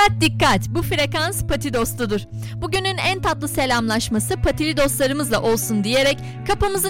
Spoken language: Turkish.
Dikkat dikkat, bu frekans pati dostudur. Bugünün en tatlı selamlaşması patili dostlarımızla olsun diyerek kapımızın